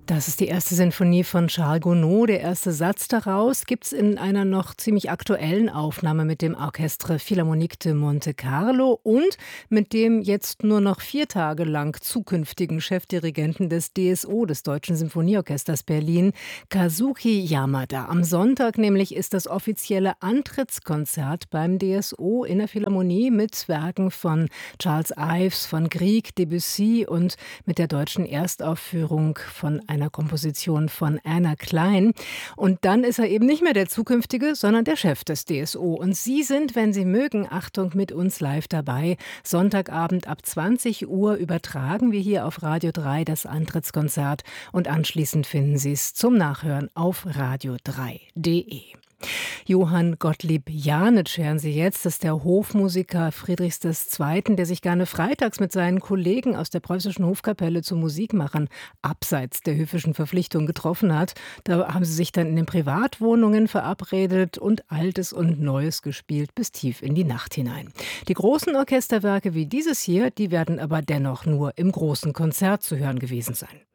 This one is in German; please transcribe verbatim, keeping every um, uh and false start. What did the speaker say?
Das ist die erste Sinfonie von Charles Gounod. Der erste Satz daraus gibt's in einer noch ziemlich aktuellen Aufnahme mit dem Orchestre Philharmonique de Monte Carlo und mit dem jetzt nur noch vier Tage lang zukünftigen Chefdirigenten des D S O, des Deutschen Sinfonieorchesters Berlin, Kazuki Yamada. Am Sonntag nämlich ist das offizielle Antrittskonzert beim D S O in der Philharmonie mit Werken von Charles Ives, von Grieg, Debussy und mit der deutschen Erstaufführung von einer einer Komposition von Anna Klein. Und dann ist er eben nicht mehr der zukünftige, sondern der Chef des D S O. Und Sie sind, wenn Sie mögen, Achtung, mit uns live dabei. Sonntagabend ab zwanzig Uhr übertragen wir hier auf Radio drei das Antrittskonzert und anschließend finden Sie es zum Nachhören auf radio drei punkt de. Johann Gottlieb Janitsch hören Sie jetzt. Das ist der Hofmusiker Friedrichs der Zweiten., der sich gerne freitags mit seinen Kollegen aus der Preußischen Hofkapelle zum Musikmachen abseits der höfischen Verpflichtung getroffen hat. Da haben sie sich dann in den Privatwohnungen verabredet und Altes und Neues gespielt bis tief in die Nacht hinein. Die großen Orchesterwerke wie dieses hier, die werden aber dennoch nur im großen Konzert zu hören gewesen sein.